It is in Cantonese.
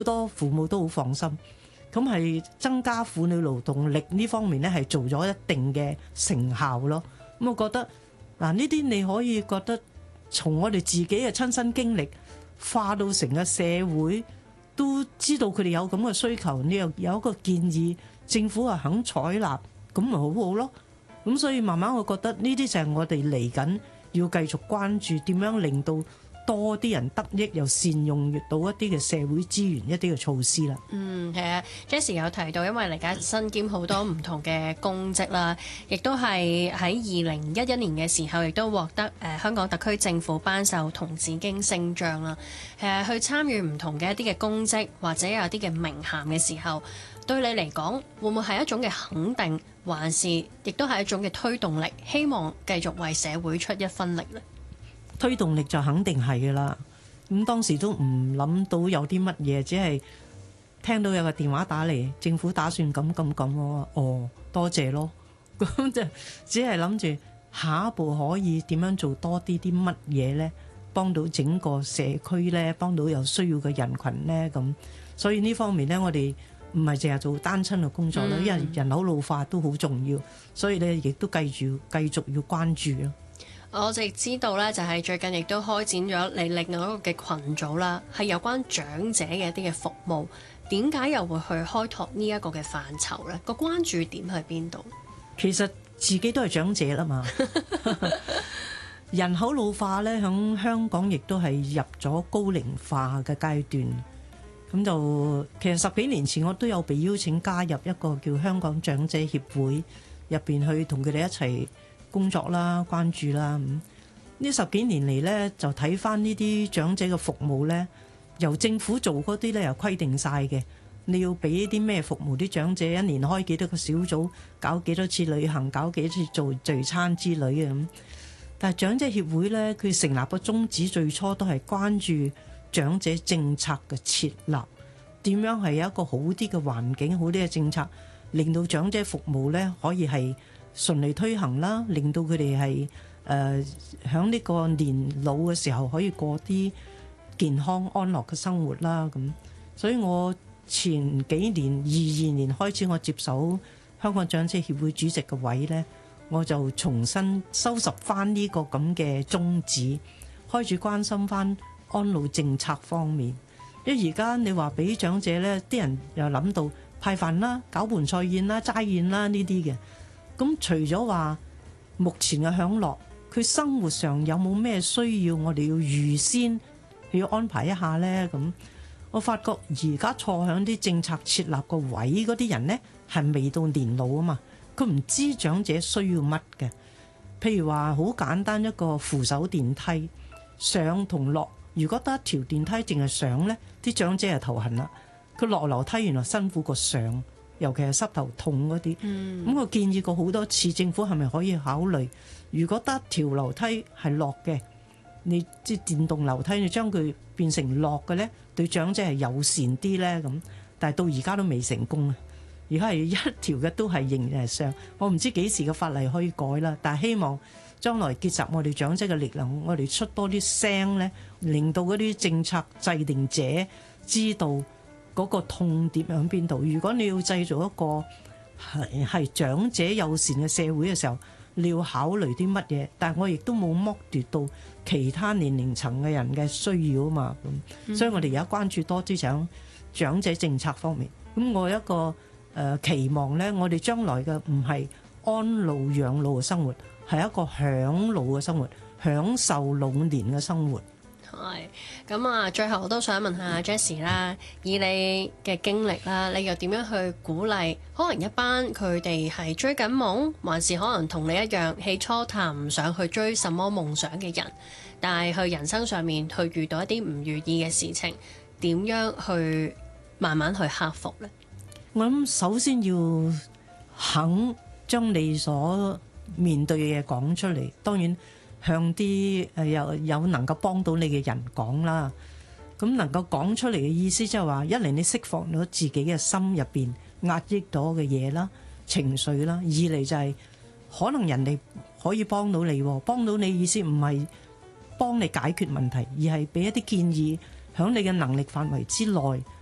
多父母都好放心。咁係增加婦女勞動力呢方面咧，係做咗一定嘅成效咯。咁我覺得嗱，呢啲你可以覺得從我哋自己嘅親身經歷化到成個社會都知道佢哋有咁嘅需求，你又有一個建議，政府啊肯採納，咁咪好好咯。咁所以慢慢我覺得呢啲就係我哋嚟緊要繼續關注點樣令到多啲人得益，又善用到一啲嘅社會資源，一啲嘅措施啦。 係啊 Jessie 有提到，因為嚟緊身兼好多唔同嘅公職啦，亦都係喺2011年嘅時候，亦都獲得香港特區政府頒授銅紫荊星章啦。去參與唔同嘅一啲嘅公職，或者有啲嘅名銜嘅時候，對你嚟講會唔會係一種嘅肯定，還是亦都係一種嘅推動力，希望繼續為社會出一分力呢？ 推動力就肯定係㗎啦。咁當時都唔諗到有啲乜嘢，只係聽到有個電話打嚟，政府打算咁咁咁喎。哦，多謝咯。咁就只係諗住下一步可以點樣做多啲乜嘢呢？幫到整個社區呢，幫到有需要嘅人群呢。咁所以呢方面呢，我哋唔係淨係做單親嘅工作啦，因為人口老化都好重要，所以呢亦都繼續要關注咯。 我哋知道咧，就係最近亦都開展咗你另外一個嘅群組啦，係有關長者嘅一啲嘅服務。點解又會去開拓呢一個嘅範疇呢？個關注點喺邊度？ 其實自己都係長者啦嘛，人口老化咧，響香港亦都係入咗高齡化嘅階段。咁就其實10幾年前我都有被邀請加入一個叫香港長者協會入邊去同佢哋一齊工作啦、關注啦。呢10幾年嚟呢，就睇翻呢啲長者嘅服務呢，由政府做嗰啲呢，又規定晒嘅，你要俾啲咩服務啲長者，一年開幾多個小組，搞幾多次旅行，搞幾多次做聚餐之類嘅咁。但係長者協會呢，佢成立個宗旨最初都係關注長者政策嘅設立，點樣係有一個好啲嘅環境、好啲嘅政策，令到長者服務呢可以係順利推行啦，令到佢哋係喺呢個年老嘅時候可以過啲健康安樂嘅生活啦。咁所以我前幾年22年開始，我接手香港長者協會主席嘅位呢，我就重新收拾翻呢個咁嘅宗旨，開始關心翻安老政策方面。因為而家你話俾長者呢，啲人又諗到派飯啦、搞盆菜宴啦、齋宴啦呢啲嘅。咁除咗話目前嘅享樂，佢生活上有冇咩需要，我哋要預先要安排一下呢？咁我發覺而家坐響啲政策設立個位嗰啲人呢，係未到年老啊嘛，佢唔知長者需要乜嘅。譬如話好簡單，一個扶手電梯上同落，如果得一條電梯淨係上呢，啲長者係頭痕啦。佢落樓梯原來辛苦過上，尤其係膝頭痛嗰啲。咁我建議過好多次，政府係咪可以考慮，如果得一條樓梯係落嘅，你即係電動樓梯，你將佢變成落嘅呢，對長者係友善啲呢。咁但係到而家都未成功啊！而家係一條嘅都係仍然係上，我唔知幾時嘅法例可以改啦。但係希望將來結集我哋長者嘅力量，我哋出多啲聲呢，令到嗰啲政策制定者知道嗰個痛點喺邊度。如果你要製造一個係長者友善嘅社會嘅時候，你要考慮啲乜嘢？但係我亦都冇剝奪到其他年齡層嘅人嘅需要啊嘛。咁所以我哋而家關注多啲長者政策方面。咁我一個期望呢，我哋將來嘅唔係安老養老嘅生活，係一個享老嘅生活，享受老年嘅生活。 係咁啊！最後我都想問下 Jessie 啦，以你嘅經歷啦，你又點樣去鼓勵可能一班佢哋係追緊夢，還是可能同你一樣起初談唔上去追什麼夢想嘅人，但係去人生上面去遇到一啲唔如意嘅事情，點樣去慢慢去克服呢？ 我諗首先要肯將你所面對嘅嘢講出嚟，當然向啲有能夠幫到你嘅人講啦。咁能夠講出嚟嘅意思即係話，一嚟你釋放咗自己嘅心入邊壓抑咗嘅嘢啦、情緒啦；二嚟就係可能人哋可以幫到你，幫到你意思唔係幫你解決問題，而係俾一啲建議，響你嘅能力範圍之內